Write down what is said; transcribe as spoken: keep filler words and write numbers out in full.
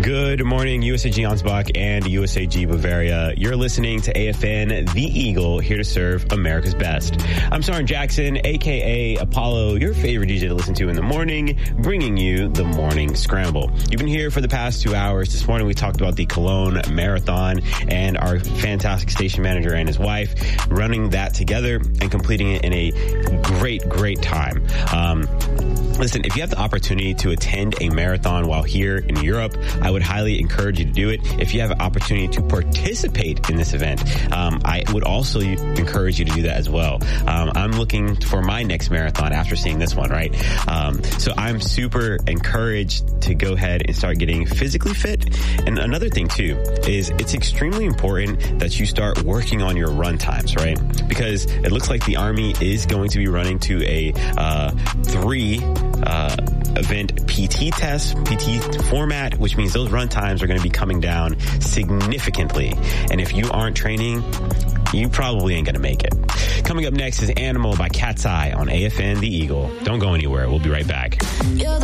Good morning, U S A G Ansbach and U S A G Bavaria. You're listening to A F N, The Eagle, here to serve America's best. I'm Soren Jackson, a k a. Apollo, your favorite D J to listen to in the morning, bringing you the Morning Scramble. You've been here for the past two hours. This morning we talked about the Cologne Marathon and our fantastic station manager and his wife running that together and completing it in a great, great time. Um, Listen, if you have the opportunity to attend a marathon while here in Europe, I would highly encourage you to do it. If you have an opportunity to participate in this event, um, I would also encourage you to do that as well. Um, I'm looking for my next marathon after seeing this one, right? Um, so I'm super encouraged to go ahead and start getting physically fit. And another thing too is it's extremely important that you start working on your run times, right? Because it looks like the Army is going to be running to a uh, three Uh, event P T test, P T format, which means those run times are going to be coming down significantly. And if you aren't training, you probably ain't going to make it. Coming up next is Animal by Cat's Eye on A F N The Eagle. Don't go anywhere. We'll be right back.